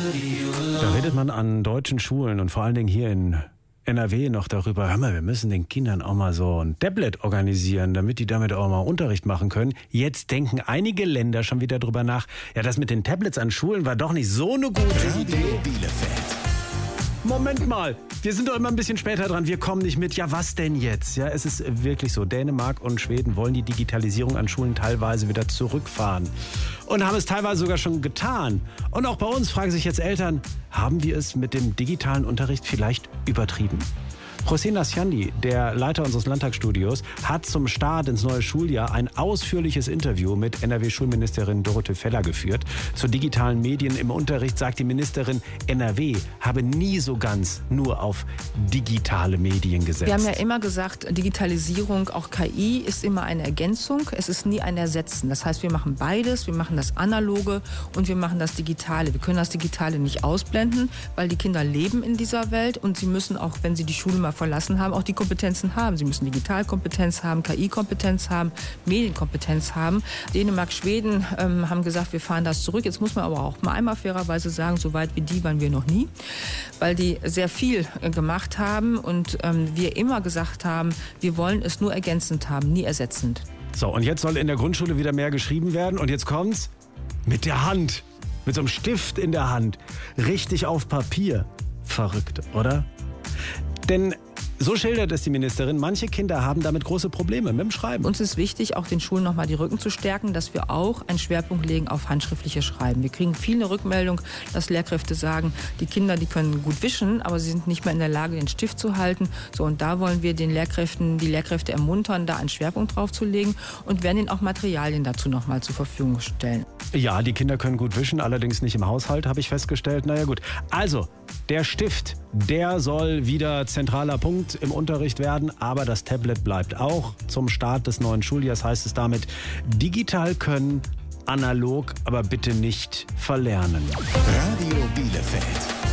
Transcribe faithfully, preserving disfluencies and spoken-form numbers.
Da redet man an deutschen Schulen und vor allen Dingen hier in N R W noch darüber, hör mal, wir müssen den Kindern auch mal so ein Tablet organisieren, damit die damit auch mal Unterricht machen können. Jetzt denken einige Länder schon wieder drüber nach, ja, das mit den Tablets an Schulen war doch nicht so eine gute Idee. Bielefeld. Moment mal, wir sind doch immer ein bisschen später dran, wir kommen nicht mit. Ja, was denn jetzt? Ja, es ist wirklich so, Dänemark und Schweden wollen die Digitalisierung an Schulen teilweise wieder zurückfahren und haben es teilweise sogar schon getan. Und auch bei uns fragen sich jetzt Eltern, haben wir es mit dem digitalen Unterricht vielleicht übertrieben? José Nasciandi, der Leiter unseres Landtagsstudios, hat zum Start ins neue Schuljahr ein ausführliches Interview mit N R W-Schulministerin Dorothee Feller geführt. Zu digitalen Medien im Unterricht sagt die Ministerin, N R W habe nie so ganz nur auf digitale Medien gesetzt. Wir haben ja immer gesagt, Digitalisierung, auch K I, ist immer eine Ergänzung. Es ist nie ein Ersetzen. Das heißt, wir machen beides. Wir machen das Analoge und wir machen das Digitale. Wir können das Digitale nicht ausblenden, weil die Kinder leben in dieser Welt und sie müssen auch, wenn sie die Schule mal verlassen haben, auch die Kompetenzen haben. Sie müssen Digitalkompetenz haben, K I-Kompetenz haben, Medienkompetenz haben. Dänemark, Schweden ähm, haben gesagt, wir fahren das zurück. Jetzt muss man aber auch mal einmal fairerweise sagen, so weit wie die waren wir noch nie, weil die sehr viel äh, gemacht haben und ähm, wir immer gesagt haben, wir wollen es nur ergänzend haben, nie ersetzend. So, und jetzt soll in der Grundschule wieder mehr geschrieben werden und jetzt kommt's mit der Hand, mit so einem Stift in der Hand, richtig auf Papier. Verrückt, oder? Denn so schildert es die Ministerin, manche Kinder haben damit große Probleme mit dem Schreiben. Uns ist wichtig, auch den Schulen nochmal die Rücken zu stärken, dass wir auch einen Schwerpunkt legen auf handschriftliches Schreiben. Wir kriegen viele Rückmeldungen, dass Lehrkräfte sagen, die Kinder, die können gut wischen, aber sie sind nicht mehr in der Lage, den Stift zu halten. So, und da wollen wir den Lehrkräften, die Lehrkräfte ermuntern, da einen Schwerpunkt drauf zu legen und werden ihnen auch Materialien dazu nochmal zur Verfügung stellen. Ja, die Kinder können gut wischen, allerdings nicht im Haushalt, habe ich festgestellt. Naja gut, also der Stift, der soll wieder zentraler Punkt im Unterricht werden, aber das Tablet bleibt auch. Zum Start des neuen Schuljahrs heißt es damit, digital können, analog, aber bitte nicht verlernen. Radio Bielefeld.